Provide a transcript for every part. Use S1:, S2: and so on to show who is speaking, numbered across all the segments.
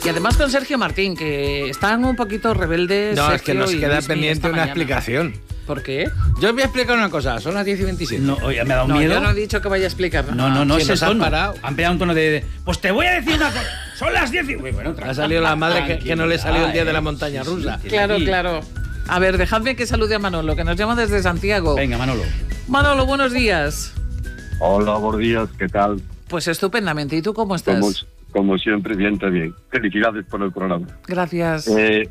S1: Y además con Sergio Martín, que están un poquito rebeldes.
S2: No,
S1: Sergio,
S2: es que nos queda pendiente una explicación.
S1: ¿Por qué?
S2: Yo os voy a explicar una cosa, son las 10:27.
S3: No, oye, me ha dado miedo.
S1: Yo no he dicho que vaya a explicar.
S3: No,
S2: Si
S3: es el
S2: nos han
S3: tono.
S2: parado.
S3: Han pegado un tono de pues te voy a decir una cosa. Son las 10 y... Bueno,
S2: Ha salido la madre que no le salió el día de la montaña rusa.
S1: Claro, claro. A ver, dejadme que salude a Manolo, que nos llama desde Santiago.
S3: Venga, Manolo.
S1: Manolo, buenos días.
S4: Hola, buenos días, ¿qué tal?
S1: Pues estupendamente. ¿Y tú cómo estás?
S4: Como siempre, bien, también. Felicidades por el programa.
S1: Gracias.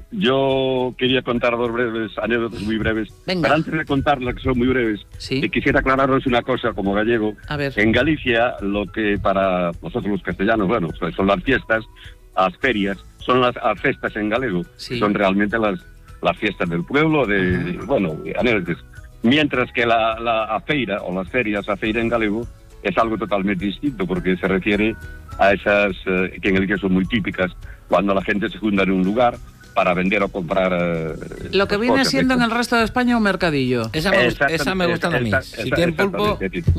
S4: Yo quería contar dos breves anécdotas muy breves.
S1: Venga.
S4: Pero antes de contarlas, que son muy breves,
S1: Sí.
S4: quisiera aclararos una cosa como gallego.
S1: A ver.
S4: En Galicia, lo que para nosotros los castellanos, bueno, pues son las fiestas, las ferias, son las festas en galego.
S1: Sí.
S4: Son realmente las fiestas del pueblo, anécdotas. Mientras que la feira, o las ferias, a feira en galego, es algo totalmente distinto, porque se refiere a esas que en el que son muy típicas, cuando la gente se junta en un lugar para vender o comprar
S1: Lo que viene
S4: cosas,
S1: siendo en el resto de España un mercadillo.
S2: Esa me gusta a mí. Si tiene pulpo...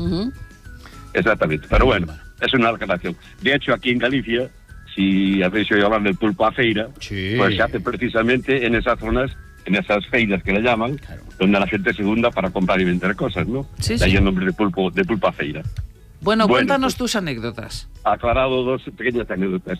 S4: Exactamente, pero bueno, es una aclaración. De hecho, aquí en Galicia, si habéis oído hablar del pulpo a feira,
S2: Sí.
S4: pues se hace precisamente en esas zonas, en esas feiras que le llaman, donde la gente se junta para comprar y vender cosas, ¿no?
S1: Sí,
S4: De ahí
S1: sí.
S4: el nombre de pulpo a feira.
S1: Bueno, cuéntanos
S4: pues,
S1: tus anécdotas.
S4: aclarado dos pequeñas anécdotas.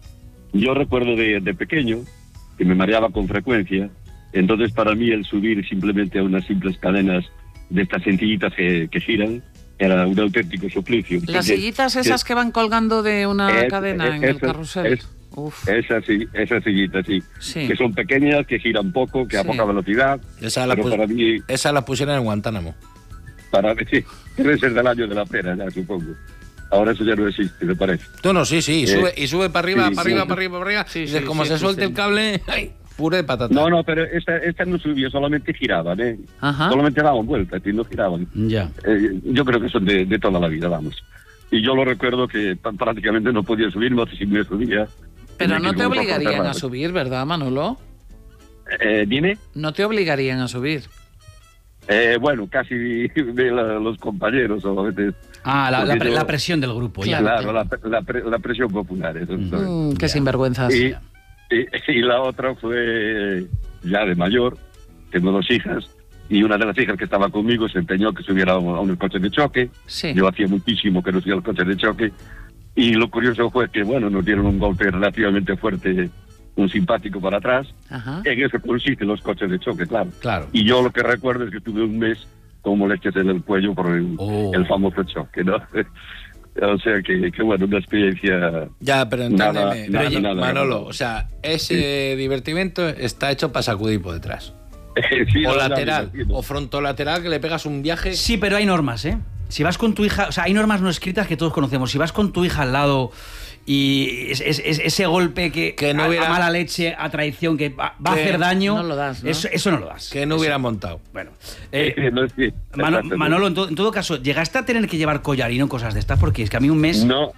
S4: Yo recuerdo de pequeño que me mareaba con frecuencia, entonces para mí el subir simplemente a unas simples cadenas de estas sencillitas que giran era un auténtico suplicio.
S1: Las sillitas esas que van colgando de una cadena en el carrusel. Uf.
S4: Esas sillitas, sí.
S1: Sí.
S4: Que son pequeñas, que giran poco, que a
S1: Sí.
S4: poca velocidad.
S2: Esa la,
S4: pero para mí,
S2: pusieron en Guantánamo.
S4: sí, debe ser del año de la pera, ya supongo. Ahora eso ya no existe, me parece.
S2: No, sí, sube para arriba,
S4: sí,
S2: para arriba,
S4: sí.
S2: para arriba, para arriba.
S1: Sí,
S2: y
S1: sí,
S2: como
S1: sí,
S2: se
S1: sí,
S2: suelte
S1: sí.
S2: el cable, ¡ay! Puré de patata.
S4: No, pero esta no subía, solamente giraban, ¿eh?
S1: Ajá.
S4: Solamente daban vueltas y no giraban.
S3: Ya.
S4: Yo creo que son de toda la vida, vamos. Y yo lo recuerdo que prácticamente no podía subir, no sé si me subía.
S1: Pero
S4: Tenía
S1: no
S4: que
S1: te
S4: ir un poco
S1: obligarían a
S4: cerrado.
S1: subir, ¿verdad, Manolo?
S4: Dime.
S1: No te obligarían a subir.
S4: Bueno, casi de los compañeros o a veces.
S3: Ah,
S4: Porque
S3: la presión del grupo, ya.
S1: Claro.
S4: Claro, la presión popular. Eso, ¿sabes?
S1: Qué sinvergüenzas.
S4: Y la otra fue ya de mayor, tengo dos hijas, y una de las hijas que estaba conmigo se empeñó que subiera a un coche de choque.
S1: Sí.
S4: Yo hacía muchísimo que no subía al coche de choque, y lo curioso fue que, bueno, nos dieron un golpe relativamente fuerte, un simpático para atrás.
S1: Ajá.
S4: En eso consisten los coches de choque, claro.
S2: Claro.
S4: Y yo lo que recuerdo es que tuve un mes con molestias en el cuello por el famoso choque, ¿no? O sea que bueno, una experiencia...
S2: Ya, pero entiéndeme,
S4: nada,
S2: Manolo, o sea, ese divertimento está hecho para sacudir por detrás.
S4: Sí,
S2: O
S4: no,
S2: lateral,
S4: ya me
S2: o frontolateral, que le pegas un viaje.
S3: Sí, pero hay normas, ¿eh? Si vas con tu hija... O sea, hay normas no escritas que todos conocemos. Si vas con tu hija al lado y ese golpe que no hubiera... a mala leche, a traición, que va a hacer daño...
S1: No lo das, ¿no?
S3: Eso no lo das.
S2: Que no hubiera montado.
S3: Bueno.
S4: No, sí,
S3: Manolo, en todo caso, ¿llegaste a tener que llevar collarino, cosas de estas? Porque es que a mí un mes...
S4: No,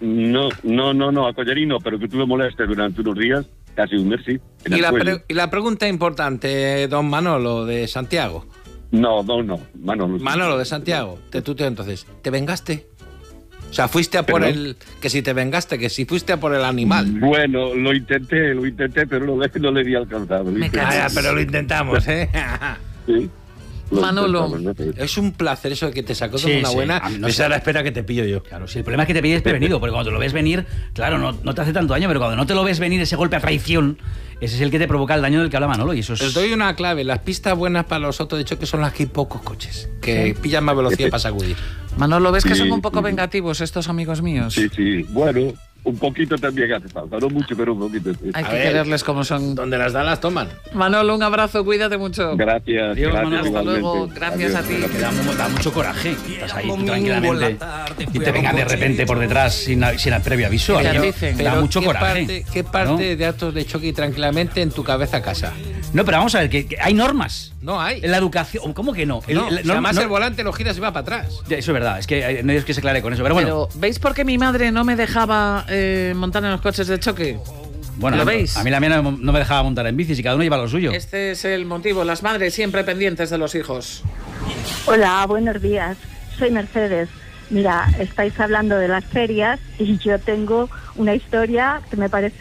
S4: a collarino, pero que tuve molestias durante unos días, casi un mes, sí. en el cuello.
S2: Y la pregunta importante, don Manolo, de Santiago.
S4: No, Manolo.
S2: Manolo, de Santiago, tú entonces, ¿te vengaste? O sea, fuiste a por
S4: ¿Perdón?
S2: que si te vengaste, que si fuiste a por el animal.
S4: Bueno, lo intenté, pero no le di alcanzado.
S1: Me cansas.
S2: Pero lo intentamos, ¿eh?
S4: Sí, lo
S1: Manolo.
S4: intentamos, ¿no?
S2: Es un placer eso de que te sacó
S3: Sí,
S2: como una
S3: sí.
S2: buena.
S3: A mí no
S2: Esa
S3: sé.
S2: es la espera que te pillo yo.
S3: Claro, si el problema es que te pilles prevenido, porque cuando te lo ves venir, claro, no te hace tanto daño, pero cuando no te lo ves venir, ese golpe a traición, ese es el que te provoca el daño del que habla Manolo, y eso es...
S2: Os doy una clave. Las pistas buenas para los autos de choque son las que hay pocos coches, que pillan más velocidad para sacudir.
S1: Manolo, ¿ves que son
S4: Sí,
S1: un poco
S4: sí.
S1: vengativos estos amigos míos?
S4: Sí, bueno, un poquito también hace falta, no mucho, pero un poquito. Sí.
S1: Hay
S2: A
S1: que
S2: ver.
S1: quererles como son.
S2: Donde las dan, las toman.
S1: Manolo, un abrazo, cuídate mucho.
S4: Gracias,
S3: Adiós,
S4: gracias
S3: Manolo, hasta
S4: igualmente.
S1: luego, gracias a ti.
S3: Que da mucho coraje. Estás ahí tú tranquilamente y te vengan de repente por detrás sin el previo aviso.
S1: ¿Qué
S3: Aquello
S1: dicen?
S3: da mucho coraje.
S2: ¿Qué parte de actos de choque y tranquilamente en tu cabeza a casa?
S3: No, pero vamos a ver, que hay normas.
S2: No hay.
S3: En la educación, ¿cómo que no?
S2: No, si además
S3: no-
S2: el volante lo giras y va para atrás.
S3: Ya, eso es verdad, es que no es que se aclare con eso. Pero bueno,
S1: Pero, ¿veis por qué mi madre no me dejaba montar en los coches de choque?
S3: bueno
S1: ¿lo veis?
S3: a mí la mía no me dejaba montar en bici, y cada uno lleva lo suyo.
S1: Este es el motivo, las madres siempre pendientes de los hijos.
S5: Hola, buenos días. Soy Mercedes. Mira, estáis hablando de las ferias y yo tengo una historia que me parece